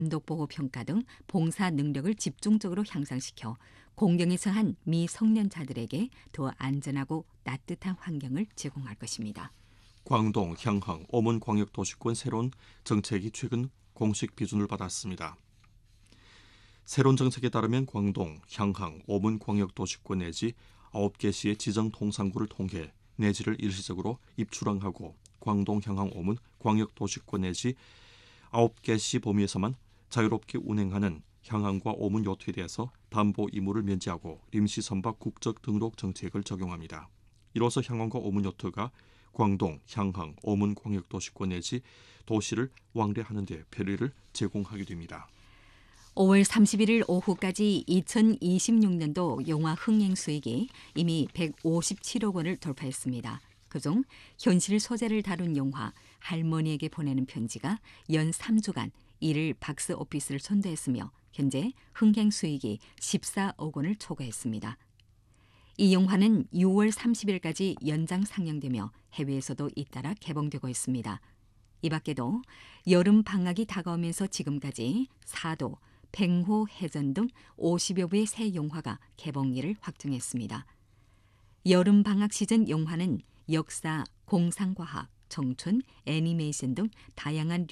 감독보호 평가 등 봉사 능력을 집중적으로 향상시켜 공경에 처한 미성년자들에게 더 안전하고 따뜻한 환경을 제공할 것입니다. 광동, 향항, 오문광역도시권 새로운 정책이 최근 공식 비준을 받았습니다. 새로운 정책에 따르면 광동, 향항, 오문광역도시권 내지 9개 시의 지정통상구를 통해 내지를 일시적으로 입출항하고 광동, 향항, 오문 광역도시권 내지 9개 시 범위에서만 자유롭게 운행하는 향항과 오문 요트에 대해서 담보 의무를 면제하고 임시 선박 국적 등록 정책을 적용합니다. 이로써 향항과 오문 요트가 광동, 향항, 오문 광역도시권 내지 도시를 왕래하는 데 편리를 제공하게 됩니다. 5월 31일 오후까지 2026년도 영화 흥행 수익이 이미 157억 원을 돌파했습니다. 그중 현실 소재를 다룬 영화 할머니에게 보내는 편지가 연 3주간 1일 박스오피스를 선도했으며 현재 흥행 수익이 14억 원을 초과했습니다. 이 영화는 6월 30일까지 연장 상영되며 해외에서도 잇따라 개봉되고 있습니다. 이 밖에도 여름 방학이 다가오면서 지금까지 사도, 팽호 해전 등 50여 부의 새 영화가 개봉일을 확정했습니다. 여름 방학 시즌 영화는 역사, 공상과학, 청춘, 애니메이션 등 다양한